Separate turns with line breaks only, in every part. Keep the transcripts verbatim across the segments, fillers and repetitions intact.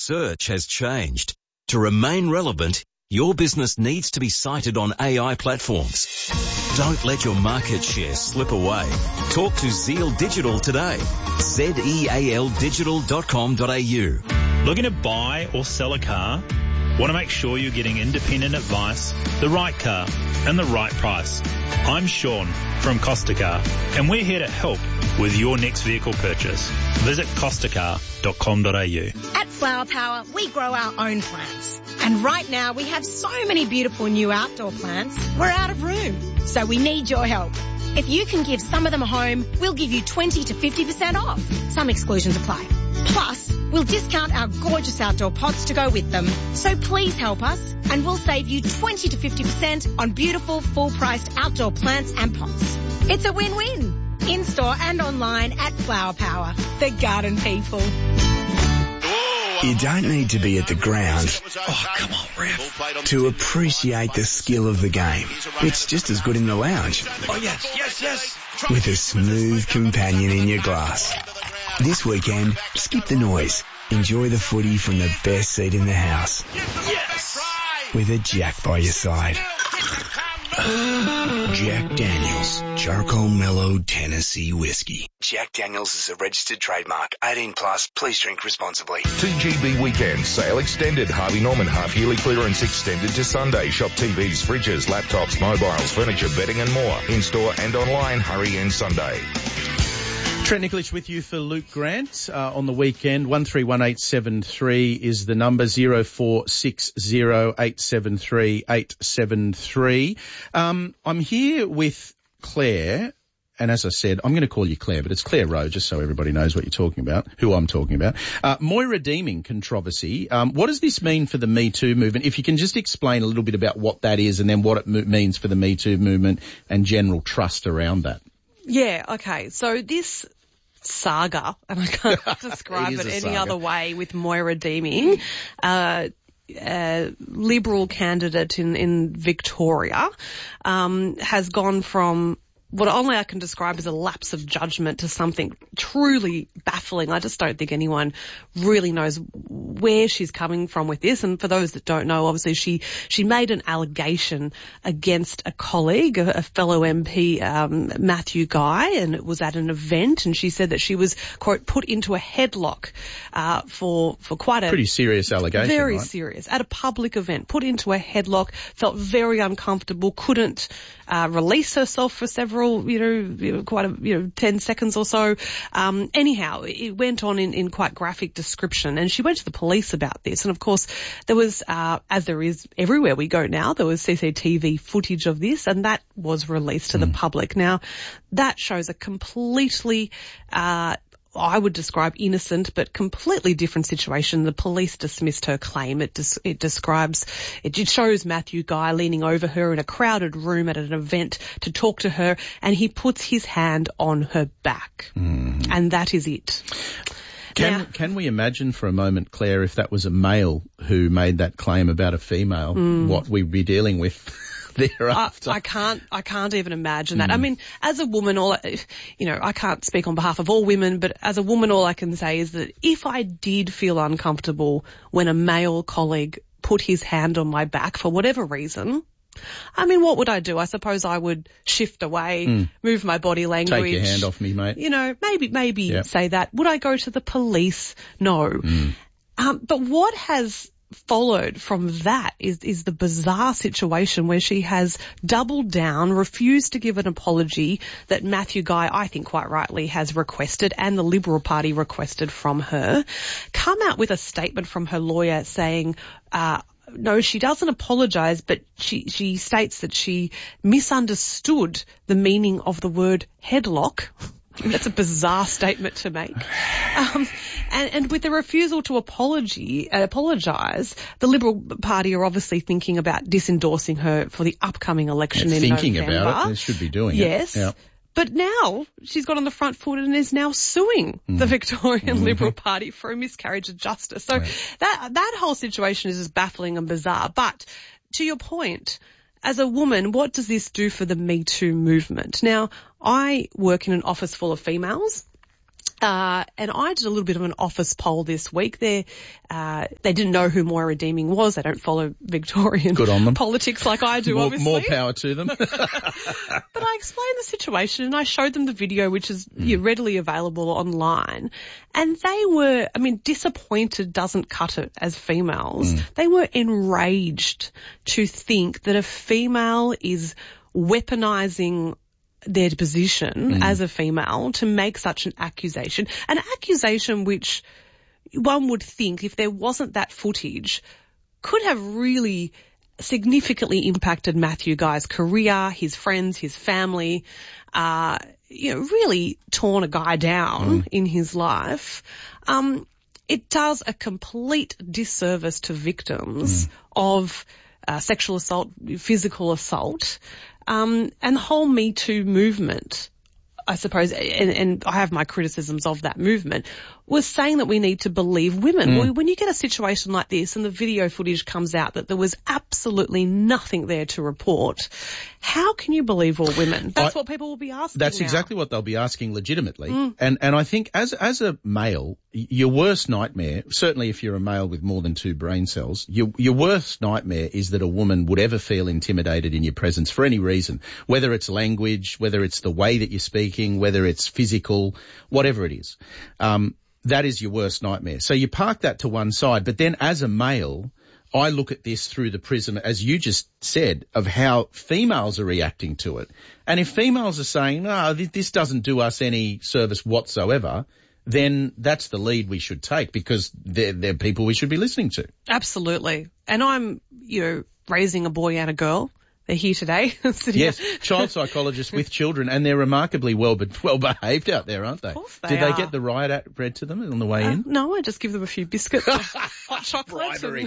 search has changed. To remain relevant, your business needs to be cited on A I platforms. Don't let your market share slip away. Talk to Zeal Digital today. Z E A L digital dot com dot a u.
Looking to buy or sell a car? Want to make sure you're getting independent advice, the right car, and the right price? I'm Sean from Costa Car, and we're here to help with your next vehicle purchase. Visit costa car dot com dot a u.
At Flower Power, we grow our own plants. And right now, we have so many beautiful new outdoor plants, we're out of room. So we need your help. If you can give some of them a home, we'll give you twenty to fifty percent off. Some exclusions apply. Plus, we'll discount our gorgeous outdoor pots to go with them. So please help us, and we'll save you twenty to fifty percent on beautiful, full-priced outdoor plants and pots. It's a win-win. In-store and online at Flower Power, the garden people.
You don't need to be at the ground, oh come on, ref, to appreciate the skill of the game. It's just as good in the lounge.
Oh yes, yes, yes.
With a smooth companion in your glass. This weekend, skip the noise. Enjoy the footy from the best seat in the house.
Yes.
With a Jack by your side. Jack Daniels, Charcoal Mellow Tennessee Whiskey. Jack Daniels is a registered trademark. eighteen plus, please drink responsibly.
T G B Weekend Sale Extended. Harvey Norman half-yearly clearance extended to Sunday. Shop T Vs, fridges, laptops, mobiles, furniture, bedding and more. In-store and online. Hurry in Sunday.
Trent Nicholich with you for Luke Grant uh, on the weekend. one three one eight seven three is the number, zero four six zero eight seven three eight seven three. Um, I'm here with Claire, and as I said, I'm going to call you Claire, but it's Claire Rowe, just so everybody knows what you're talking about, who I'm talking about. Uh, Moira Deeming controversy. Um, what does this mean for the Me Too movement? If you can just explain a little bit about what that is and then what it mo- means for the Me Too movement and general trust around that.
Yeah, okay. So this saga, and I can't describe it, it any
saga.
other way, with Moira Deeming, uh, a Liberal candidate in, in Victoria, um, has gone from what only I can describe as a lapse of judgment to something truly baffling. I just don't think anyone really knows where she's coming from with this. And for those that don't know, obviously she, she made an allegation against a colleague, a, a fellow M P, um, Matthew Guy, and it was at an event, and she said that she was, quote, put into a headlock, uh, for, for quite a...
Pretty serious allegation,
Very
right?
serious. At a public event, put into a headlock, felt very uncomfortable, couldn't, uh, release herself for several You know, you know, quite a, you know, ten seconds or so. Um, anyhow, it went on in, in quite graphic description, and she went to the police about this. And of course, there was, uh, as there is everywhere we go now, there was C C T V footage of this, and that was released to mm. the public. Now, that shows a completely, uh, I would describe innocent but completely different situation. The police dismissed her claim. It des- it describes, it shows Matthew Guy leaning over her in a crowded room at an event to talk to her, and he puts his hand on her back. Mm. And that is it.
Can
now,
can we imagine for a moment, Claire, if that was a male who made that claim about a female, mm. what we'd be dealing with? Thereafter.
I, I can't, I can't even imagine that. Mm. I mean, as a woman, all, you know, I can't speak on behalf of all women, but as a woman, all I can say is that if I did feel uncomfortable when a male colleague put his hand on my back for whatever reason, I mean, what would I do? I suppose I would shift away, mm. move my body language.
Take your hand off me, mate.
You know, maybe, maybe
yep.
say that. Would I go to the police? No. Mm. Um, but what has followed from that is, is the bizarre situation where she has doubled down, refused to give an apology that Matthew Guy, I think quite rightly, has requested and the Liberal Party requested from her, come out with a statement from her lawyer saying, uh, no, she doesn't apologise, but she, she states that she misunderstood the meaning of the word headlock. That's a bizarre statement to make. Um, and, and with the refusal to apology, uh, apologise, the Liberal Party are obviously thinking about disendorsing her for the upcoming election
yeah,
in
thinking
November.
Thinking about it, they should be doing
yes.
it. Yes. Yeah.
But now she's got on the front foot and is now suing mm. the Victorian mm-hmm. Liberal Party for a miscarriage of justice. So right. that that whole situation is just baffling and bizarre. But to your point, as a woman, what does this do for the Me Too movement? Now, I work in an office full of females, Uh, and I did a little bit of an office poll this week. They, uh, they didn't know who Moira Deeming was. They don't follow Victorian
Good on them.
politics like I do,
more,
obviously.
More power to them.
But I explained the situation and I showed them the video, which is mm. you know, readily available online. And they were, I mean, disappointed doesn't cut it as females. Mm. They were enraged to think that a female is weaponizing their position mm. as a female to make such an accusation. An accusation which one would think, if there wasn't that footage, could have really significantly impacted Matthew Guy's career, his friends, his family, uh, you know, really torn a guy down mm. in his life. Um, it does a complete disservice to victims mm. of uh, sexual assault, physical assault. Um, and the whole Me Too movement, I suppose, and, and I have my criticisms of that movement, was saying that we need to believe women. Mm. When you get a situation like this and the video footage comes out that there was absolutely nothing there to report, how can you believe all women? That's I, what people will be asking
That's
now.
exactly what they'll be asking legitimately.
Mm.
And and I think as as a male, your worst nightmare, certainly if you're a male with more than two brain cells, your your worst nightmare is that a woman would ever feel intimidated in your presence for any reason, whether it's language, whether it's the way that you're speaking, whether it's physical, whatever it is. Um, that is your worst nightmare. So you park that to one side, but then as a male, I look at this through the prism, as you just said, of how females are reacting to it. And if females are saying, no, this doesn't do us any service whatsoever, then that's the lead we should take, because they're, they're people we should be listening to.
Absolutely. And I'm, you know, raising a boy and a girl. They're here today.
Yes, child psychologists with children, and they're remarkably well well behaved out there, aren't they?
Of course they
Did
are.
they get the riot act read to them on the way
uh,
in?
No, I just give them a few biscuits and hot chocolate.
Bribery.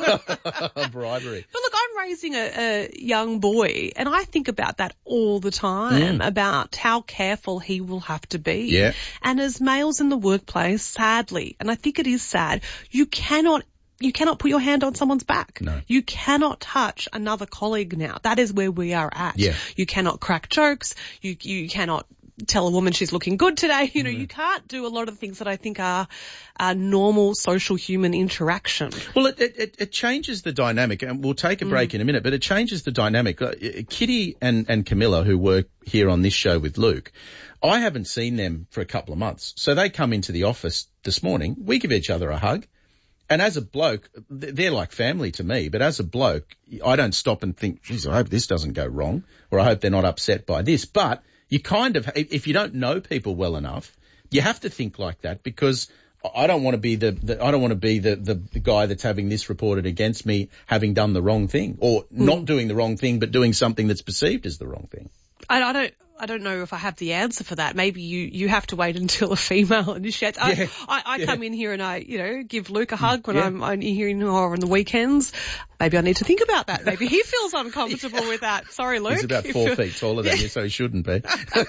Bribery.
But look, I'm raising a, a young boy, and I think about that all the time, mm. about how careful he will have to be.
Yeah.
And as males in the workplace, sadly, and I think it is sad, you cannot You cannot put your hand on someone's back.
No.
You cannot touch another colleague now. That is where we are at.
Yeah.
You cannot crack jokes. You you cannot tell a woman she's looking good today. You know, mm. you can't do a lot of things that I think are, are normal social human interaction.
Well, it, it, it changes the dynamic, and we'll take a break mm. in a minute, but it changes the dynamic. Uh, Kitty and, and Camilla, who work here on this show with Luke, I haven't seen them for a couple of months. So they come into the office this morning. We give each other a hug. And as a bloke, they're like family to me, but as a bloke, I don't stop and think, geez, I hope this doesn't go wrong, or I hope they're not upset by this. But you kind of, if you don't know people well enough, you have to think like that, because I don't want to be the, the I don't want to be the, the, the guy that's having this reported against me having done the wrong thing, or mm. not doing the wrong thing, but doing something that's perceived as the wrong thing.
I, I don't. I don't know if I have the answer for that. Maybe you, you have to wait until a female initiates. I,
yeah.
I, I
yeah.
come in here and I, you know, give Luke a hug when
yeah.
I'm, I'm here in or on the weekends. Maybe I need to think about that. Maybe he feels uncomfortable yeah. with that. Sorry, Luke.
He's about four feet taller than you, so he shouldn't be.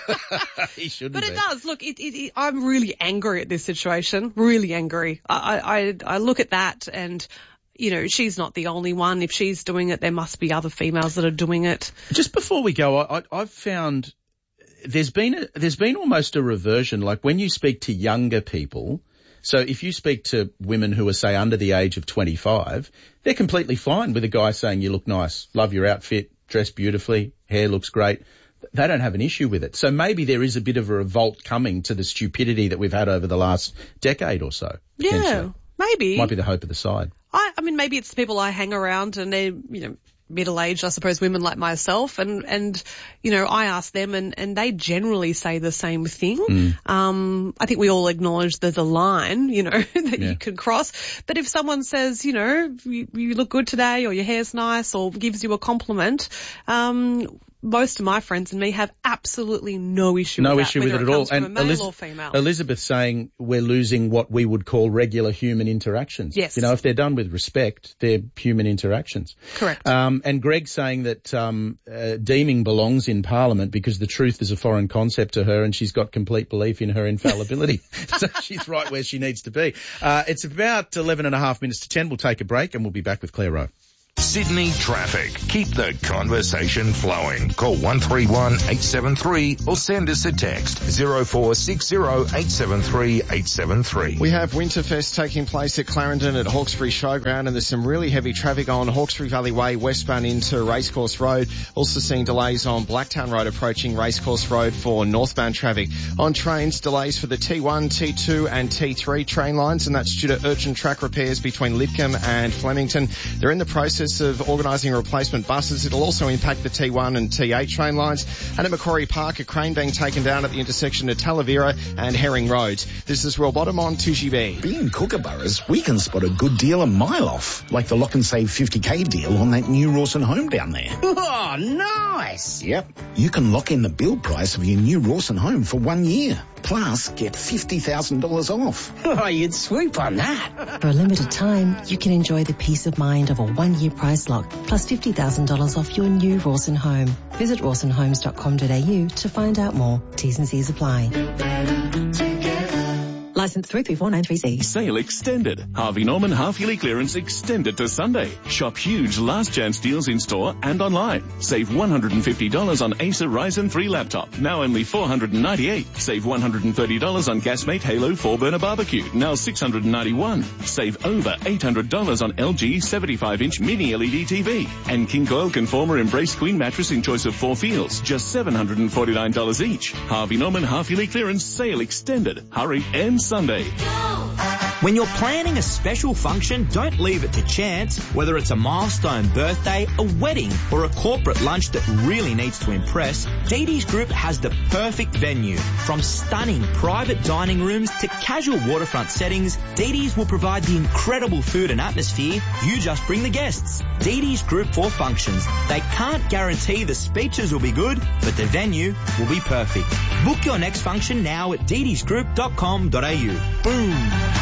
He shouldn't
But
be.
it does. Look, it, it, it, I'm really angry at this situation. Really angry. I, I, I look at that and, you know, she's not the only one. If she's doing it, there must be other females that are doing it.
Just before we go, I, I, I've found there's been a, there's been almost a reversion. Like when you speak to younger people, so if you speak to women who are, say, under the age of twenty-five, they're completely fine with a guy saying you look nice, love your outfit, dress beautifully, hair looks great. They don't have an issue with it. So maybe there is a bit of a revolt coming to the stupidity that we've had over the last decade or so.
Yeah, maybe.
Might be the hope of the side.
I, I mean, maybe it's the people I hang around and they're, you know, middle-aged, I suppose, women like myself, and, and, you know, I ask them and, and they generally say the same thing.
Mm.
Um, I think we all acknowledge there's a line, you know, that
yeah.
you can cross. But if someone says, you know, you, you look good today, or your hair's nice, or gives you a compliment, um, most of my friends and me have absolutely no issue
no
with that.
issue with it at
it
all.
And male
Eliz-
or female.
Elizabeth saying we're losing what we would call regular human interactions.
Yes.
You know, if they're done with respect, they're human interactions.
Correct.
Um, and Greg saying that um, uh, Deeming belongs in Parliament because the truth is a foreign concept to her and she's got complete belief in her infallibility. So she's right where she needs to be. Uh, it's about eleven and a half minutes to ten. We'll take a break and we'll be back with Claire Rowe.
Sydney traffic. Keep the conversation flowing. Call one three one, eight seven three or send us a text zero four six zero, eight seven three, eight seven three.
We have Winterfest taking place at Clarendon at Hawkesbury Showground, and there's some really heavy traffic on Hawkesbury Valley Way westbound into Racecourse Road. Also seeing delays on Blacktown Road approaching Racecourse Road for northbound traffic. On trains, delays for the T one, T two and T three train lines, and that's due to urgent track repairs between Lidcombe and Flemington. They're in the process of organising replacement buses. It'll also impact the T one and T eight train lines. And at Macquarie Park, a crane being taken down at the intersection of Talavera and Herring Roads. This is Royal Bottom on two G B.
Being Kookaburras, we can spot a good deal a mile off, like the lock and save fifty K deal on that new Rawson home down there.
Oh, nice!
Yep. You can lock in the build price of your new Rawson home for one year. Plus, get fifty thousand dollars off.
Oh, you'd swoop on that.
For a limited time, you can enjoy the peace of mind of a one-year price lock, plus fifty thousand dollars off your new Rawson home. Visit rawson homes dot com dot a u to find out more. T's and C's apply. Licence three three four nine three C.
Sale extended. Harvey Norman half-yearly clearance extended to Sunday. Shop huge last chance deals in store and online. Save one hundred fifty dollars on Acer Ryzen three laptop, now only four hundred ninety-eight dollars. Save one hundred thirty dollars on Gasmate Halo four burner barbecue, now six hundred ninety-one dollars. Save over eight hundred dollars on L G seventy-five inch mini L E D T V. And King Coil Conformer Embrace Queen mattress in choice of four feels, just seven hundred forty-nine dollars each. Harvey Norman half-yearly clearance sale extended. Hurry and Sunday.
When you're planning a special function, don't leave it to chance. Whether it's a milestone birthday, a wedding, or a corporate lunch that really needs to impress, D D's Group has the perfect venue. From stunning private dining rooms to casual waterfront settings, D D's will provide the incredible food and atmosphere. You just bring the guests. D D's Group for functions. They can't guarantee the speeches will be good, but the venue will be perfect. Book your next function now at d d s group dot com dot a u. Boom!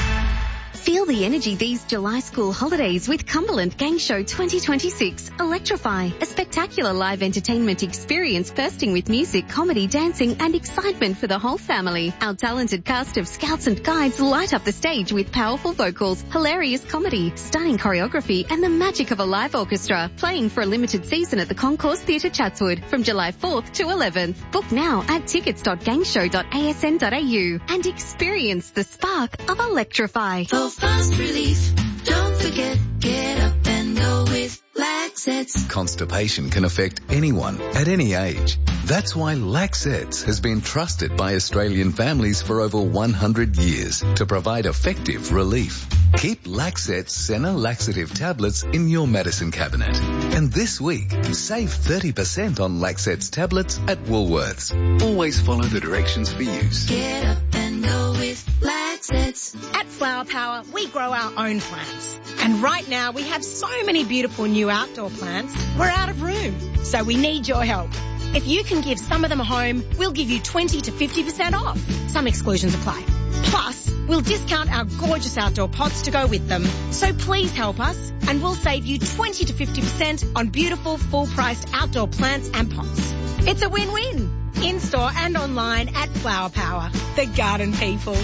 Feel the energy these July school holidays with Cumberland Gang Show twenty twenty-six. Electrify, a spectacular live entertainment experience bursting with music, comedy, dancing and excitement for the whole family. Our talented cast of scouts and guides light up the stage with powerful vocals, hilarious comedy, stunning choreography and the magic of a live orchestra. Playing for a limited season at the Concourse Theatre Chatswood from July fourth to eleventh. Book now at tickets dot gangshow dot a s n dot a u and experience the spark of Electrify.
Fast relief. Don't forget, get up and go with Laxets.
Constipation can affect anyone at any age. That's why Laxets has been trusted by Australian families for over one hundred years to provide effective relief. Keep Laxets Senna laxative tablets in your medicine cabinet. And this week, save thirty percent on Laxets tablets at Woolworths. Always follow the directions for use.
Get up and go with Laxets.
At Flower Power, we grow our own plants. And right now, we have so many beautiful new outdoor plants, we're out of room. So we need your help. If you can give some of them a home, we'll give you twenty to fifty percent off. Some exclusions apply. Plus, we'll discount our gorgeous outdoor pots to go with them. So please help us and we'll save you twenty to fifty percent on beautiful full-priced outdoor plants and pots. It's a win-win. In-store and online at Flower Power, the garden people.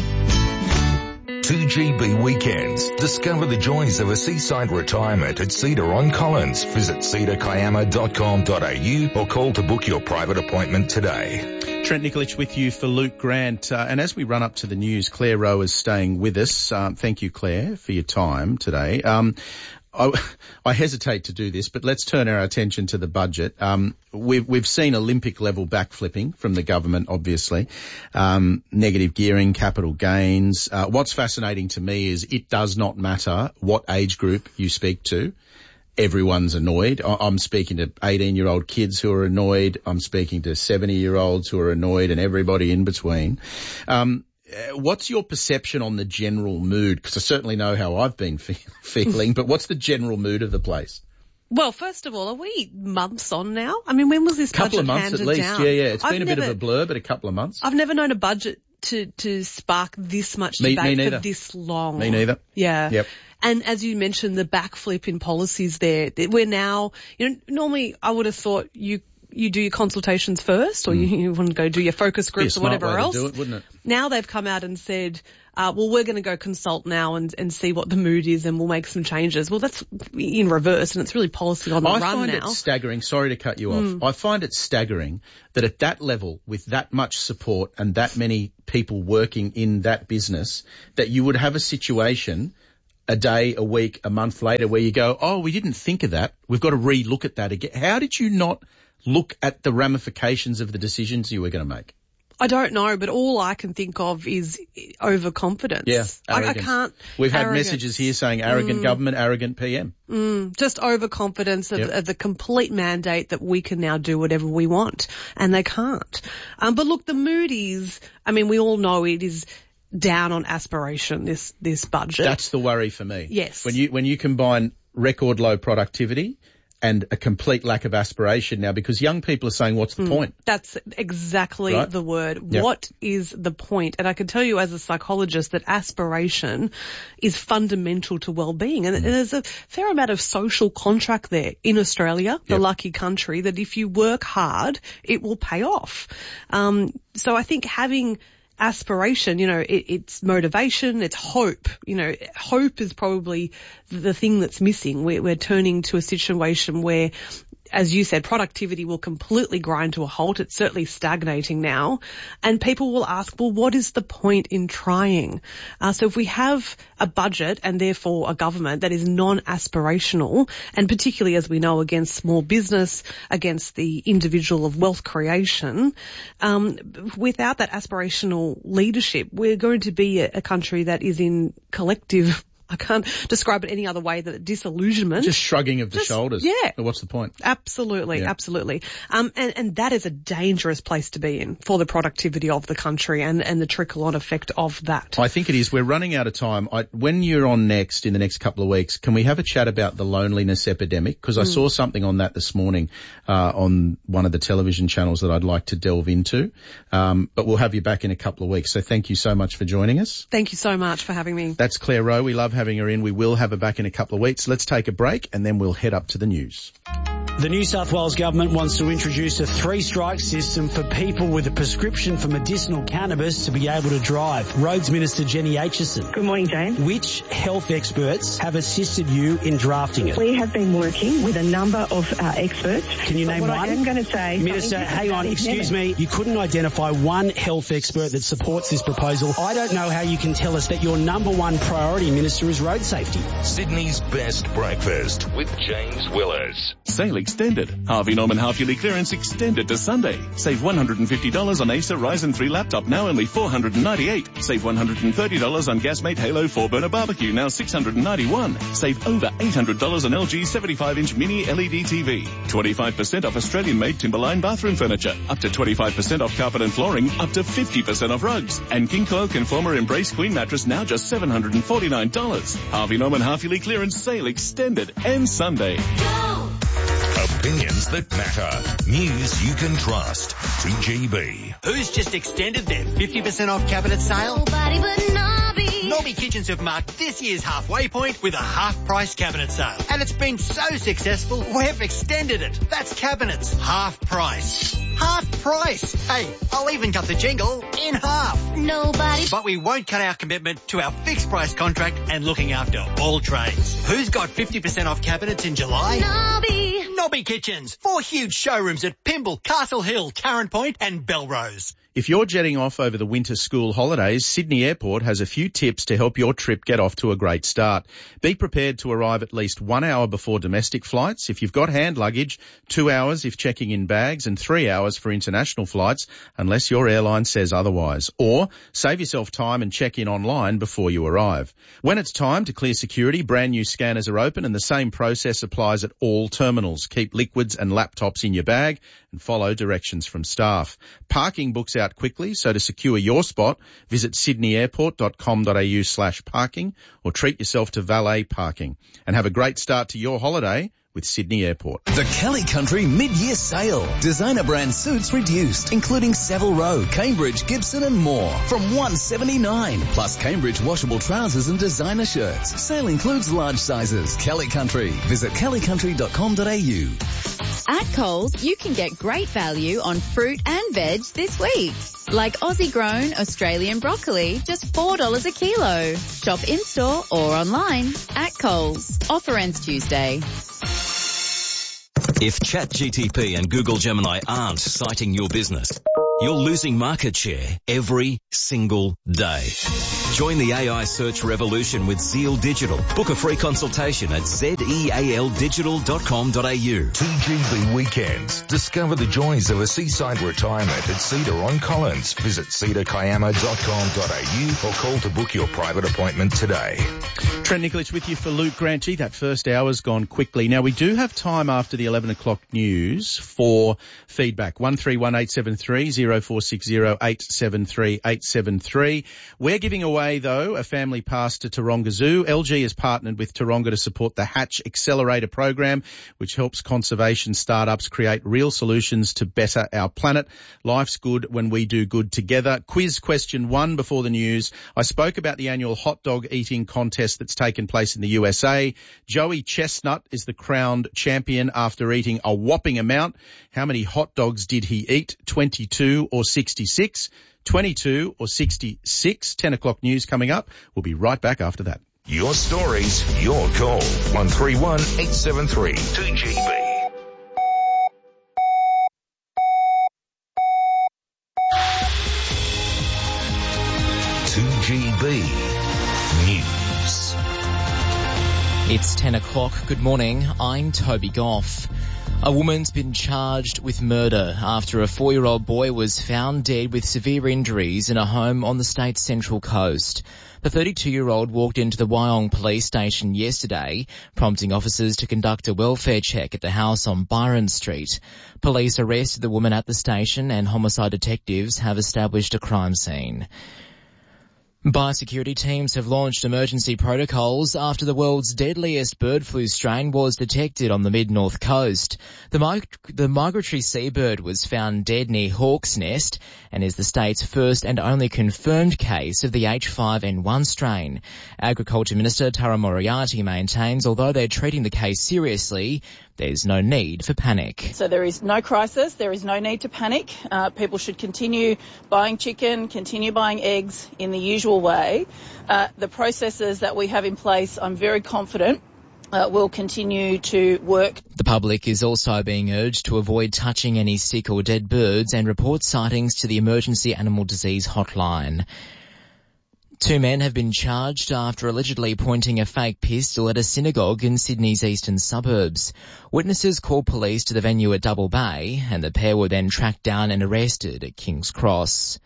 two G B weekends. Discover the joys of a seaside retirement at Cedar on Collins. Visit cedar kiama dot com dot a u or call to book your private appointment today.
Trent Nikolic with you for Luke Grant. Uh, and as we run up to the news, Claire Rowe is staying with us. Um, thank you, Claire, for your time today. Um, I, I hesitate to do this, but let's turn our attention to the budget. Um, we've, we've seen Olympic level backflipping from the government, obviously. Um, negative gearing, capital gains. Uh, what's fascinating to me is it does not matter what age group you speak to. Everyone's annoyed. I'm speaking to eighteen-year-old kids who are annoyed. I'm speaking to seventy-year-olds who are annoyed and everybody in between. Um, what's your perception on the general mood? Because I certainly know how I've been fe- feeling, but what's the general mood of the place?
Well, first of all, are we months on now? I mean, when was this budget handed down?
Couple of months at least,
down?
yeah, yeah. It's
I've
been a
never,
bit of a blur, but a couple of months.
I've never known a budget to, to spark this much
Me-
debate
me
for this long.
Me neither.
Yeah.
Yep.
And as you mentioned, the backflip in policies there, we're now, you know, normally I would have thought you you do your consultations first or mm. you, you want to go do your focus groups or whatever else.
Be a smart way to do it, wouldn't it?
Now they've come out and said, uh, well, we're going to go consult now and, and see what the mood is and we'll make some changes. Well, that's in reverse and it's really policy on the
I
run
find
now.
it staggering. Sorry to cut you off.
Mm.
I find it staggering that at that level, with that much support and that many people working in that business, that you would have a situation a day, a week, a month later where you go, oh, we didn't think of that. We've got to re-look at that again. How did you not look at the ramifications of the decisions you were going to make?
I don't know, but all I can think of is overconfidence.
Yeah,
I, I can't.
We've had
arrogance.
messages here saying arrogant
mm.
government, arrogant P M.
Mm, just overconfidence of,
Yep.
of the complete mandate that we can now do whatever we want, and they can't. Um, but look, the Moody's, I mean, we all know it is down on aspiration, this, this budget.
That's the worry for me.
Yes.
When you, when you combine record low productivity and a complete lack of aspiration now, because young people are saying, what's the
Mm,
point?
That's exactly
Right?
the word.
Yep.
What is the point? And I can tell you as a psychologist that aspiration is fundamental to well-being. And, and there's a fair amount of social contract there in Australia, the
Yep.
lucky country, that if you work hard, it will pay off. Um, so I think having aspiration, you know, it, it's motivation, it's hope. You know, hope is probably the thing that's missing. We're, we're turning to a situation where, as you said, productivity will completely grind to a halt. It's certainly stagnating now. And people will ask, well, what is the point in trying? Uh, so if we have a budget and therefore a government that is non-aspirational, and particularly, as we know, against small business, against the individual of wealth creation, um, without that aspirational leadership, we're going to be a, a country that is in collective I can't describe it any other way than disillusionment.
Just shrugging of the
Just-
shoulders.
yeah.
What's the point?
Absolutely,
Yeah.
absolutely. Um, and, and that is a dangerous place to be in for the productivity of the country and, and the trickle-on effect of that.
I think it is. We're running out of time. I, when you're on next, in the next couple of weeks, can we have a chat about the loneliness epidemic? Because I
Mm.
saw something on that this morning uh, on one of the television channels that I'd like to delve into. Um, but we'll have you back in a couple of weeks. So thank you so much for joining us.
Thank you so much for having me.
That's Claire Rowe. We love having her in. We will have her back in a couple of weeks. Let's take a break and then we'll head up to the news.
The New South Wales government wants to introduce a three-strike system for people with a prescription for medicinal cannabis to be able to drive. Roads Minister Jenny Aitchison.
Good morning, James.
Which health experts have assisted you in drafting it?
We have been working with a number of uh, experts.
Can you
But
name
what
one?
I am going to say...
Minister, hang on, excuse me. You couldn't identify one health expert that supports this proposal. I don't know how you can tell us that your number one priority, Minister, is road safety.
Sydney's best breakfast with James Willers.
Sale extended. Harvey Norman half-yearly clearance extended to Sunday. Save one hundred fifty dollars on Acer Ryzen three laptop, now only four hundred ninety-eight dollars. Save one hundred thirty dollars on Gasmate Halo four burner barbecue, now six hundred ninety-one dollars. Save over eight hundred dollars on L G seventy-five inch mini L E D T V. twenty-five percent off Australian-made Timberline bathroom furniture. Up to twenty-five percent off carpet and flooring. Up to fifty percent off rugs. And King Coil Conformer Embrace Queen mattress, now just seven hundred forty-nine dollars. Harvey Norman half-yearly clearance sale extended. Ends Sunday.
Opinions that matter. News you can trust. two G B.
Who's just extended their fifty percent off cabinet sale?
Nobody but Nobby.
Nobby Kitchens have marked this year's halfway point with a half-price cabinet sale. And it's been so successful, we've extended it. That's cabinets, half price. Half price. Hey, I'll even cut the jingle in half.
Nobody.
But we won't cut our commitment to our fixed price contract and looking after all trades. Who's got fifty percent off cabinets in July?
Nobby.
Nobby Kitchens. Four huge showrooms at Pymble, Castle Hill, Tarrant Point and Belrose.
If you're jetting off over the winter school holidays, Sydney Airport has a few tips to help your trip get off to a great start. Be prepared to arrive at least one hour before domestic flights. If you've got hand luggage, two hours if checking in bags, and three hours for international flights, unless your airline says otherwise. Or save yourself time and check in online before you arrive. When it's time to clear security, brand new scanners are open and the same process applies at all terminals. Keep liquids and laptops in your bag and follow directions from staff. Parking books out quickly, so to secure your spot, visit sydneyairport.com.au slash parking or treat yourself to valet parking. And have a great start to your holiday with Sydney Airport.
The Kelly Country mid-year sale. Designer brand suits reduced, including Savile Row, Cambridge, Gibson and more. From one seventy-nine. Plus Cambridge washable trousers and designer shirts. Sale includes large sizes. Kelly Country. Visit kelly country dot com dot a u.
At Coles, you can get great value on fruit and veg this week.
Like Aussie-grown Australian broccoli, just four dollars a kilo. Shop in-store or online at Coles. Offer ends Tuesday.
If ChatGTP and Google Gemini aren't citing your business, you're losing market share every single day. Join the A I search revolution with Zeal Digital. Book a free consultation at zeal digital dot com dot a u.
two G B Weekends. Discover the joys of a seaside retirement at Cedar on Collins. Visit cedar kiama dot com dot a u or call to book your private appointment today.
Trent Nicholich with you for Luke Grant. Gee, that first hour's gone quickly. Now, we do have time after the eleven o'clock news for feedback. one three one eight seven three zero four six zero eight seven three eight seven three. We're giving away, though, a family pass to Taronga Zoo. L G has partnered with Taronga to support the Hatch Accelerator program, which helps conservation startups create real solutions to better our planet. Life's good when we do good together. Quiz question one before the news. I spoke about the annual hot dog eating contest that's taken place in the U S A. Joey Chestnut is the crowned champion after eating a whopping amount. How many hot dogs did he eat? twenty-two or sixty-six? twenty-two or sixty-six? ten o'clock news coming up. We'll be right back after that.
Your stories, your call. one three one eight seven three two G B. two G B News.
It's ten o'clock. Good morning. I'm Toby Goff. A woman's been charged with murder after a four-year-old boy was found dead with severe injuries in a home on the state's central coast. The thirty-two-year-old walked into the Wyong police station yesterday, prompting officers to conduct a welfare check at the house on Byron Street. Police arrested the woman at the station and homicide detectives have established a crime scene. Biosecurity teams have launched emergency protocols after the world's deadliest bird flu strain was detected on the mid-north coast. The, mig- the migratory seabird was found dead near Hawk's Nest and is the state's first and only confirmed case of the H five N one strain. Agriculture Minister Tara Moriarty maintains although they're treating the case seriously, there's no need for panic.
So there is no crisis, there is no need to panic. Uh, people should continue buying chicken, continue buying eggs in the usual way. Uh, the processes that we have in place, I'm very confident, uh, will continue to work.
The public is also being urged to avoid touching any sick or dead birds and report sightings to the Emergency Animal Disease Hotline. Two men have been charged after allegedly pointing a fake pistol at a synagogue in Sydney's eastern suburbs. Witnesses called police to the venue at Double Bay, and the pair were then tracked down and arrested at King's Cross.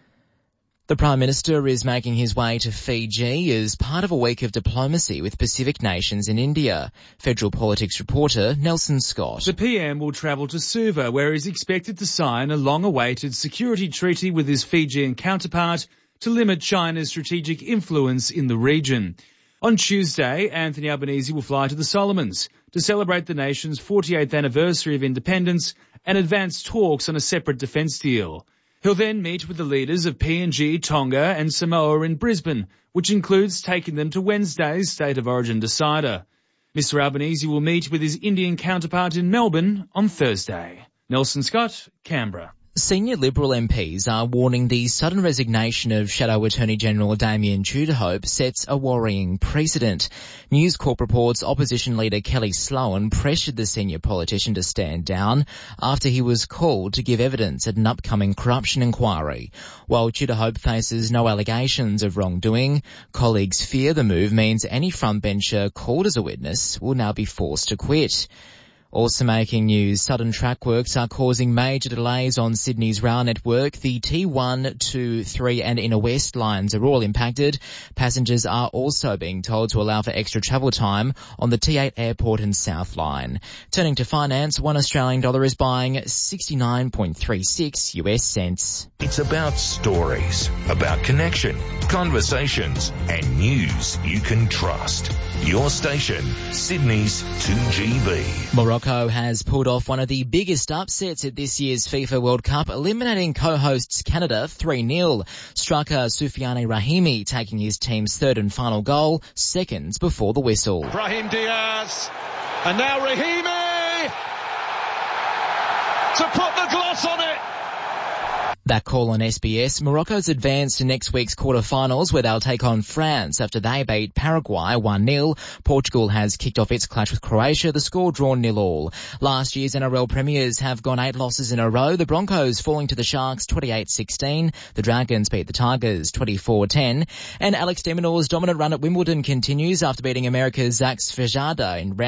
The Prime Minister is making his way to Fiji as part of a week of diplomacy with Pacific nations in India. Federal Politics reporter Nelson Scott.
The P M will travel to Suva, where he's expected to sign a long-awaited security treaty with his Fijian counterpart to limit China's strategic influence in the region. On Tuesday, Anthony Albanese will fly to the Solomons to celebrate the nation's forty-eighth anniversary of independence and advance talks on a separate defence deal. He'll then meet with the leaders of P N G, Tonga and Samoa in Brisbane, which includes taking them to Wednesday's State of Origin decider. Mister Albanese will meet with his Indian counterpart in Melbourne on Thursday. Nelson Scott, Canberra.
Senior Liberal M Ps are warning the sudden resignation of Shadow Attorney-General Damien Tudorhope sets a worrying precedent. News Corp reports opposition leader Kelly Sloan pressured the senior politician to stand down after he was called to give evidence at an upcoming corruption inquiry. While Tudorhope faces no allegations of wrongdoing, colleagues fear the move means any frontbencher called as a witness will now be forced to quit. Also making news, sudden track works are causing major delays on Sydney's rail network. The T one, two, three and Inner West lines are all impacted. Passengers are also being told to allow for extra travel time on the T eight Airport and South Line. Turning to finance, one Australian dollar is buying sixty-nine point three six U S cents.
It's about stories, about connection, conversations and news you can trust. Your station, Sydney's two G B.
Morocco has pulled off one of the biggest upsets at this year's FIFA World Cup, eliminating co-hosts Canada three nil. Striker Soufiane Rahimi taking his team's third and final goal seconds before the whistle.
Brahim Diaz, and now Rahimi to put the gloss on it.
That call on S B S. Morocco's advanced to next week's quarterfinals where they'll take on France after they beat Paraguay one nil. Portugal has kicked off its clash with Croatia, the score drawn nil all. Last year's N R L premiers have gone eight losses in a row. The Broncos falling to the Sharks twenty-eight sixteen. The Dragons beat the Tigers twenty-four ten. And Alex de Minaur's dominant run at Wimbledon continues after beating America's Zach Svajada in round